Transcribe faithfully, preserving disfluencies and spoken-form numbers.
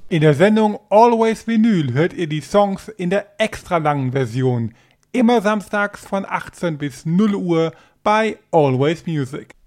In der Sendung Always Vinyl hört ihr die Songs in der extra langen Version. Immer samstags von achtzehn bis null Uhr bei Always Music.